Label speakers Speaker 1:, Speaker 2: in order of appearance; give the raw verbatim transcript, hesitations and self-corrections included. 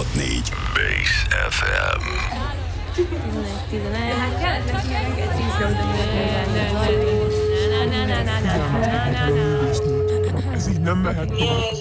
Speaker 1: hat négy Bass ef em.
Speaker 2: tizenegy, tizenegy.
Speaker 3: Hát kellett neki egy
Speaker 2: Ez így nem mehet tovább.